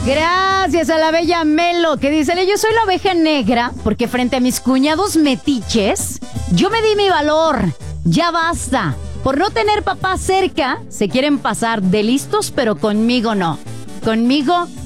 Gracias a la bella Melo, que dice: yo soy la oveja negra porque frente a mis cuñados metiches, yo me di mi valor. Ya basta. Por no tener papá cerca, se quieren pasar de listos, pero conmigo no. Conmigo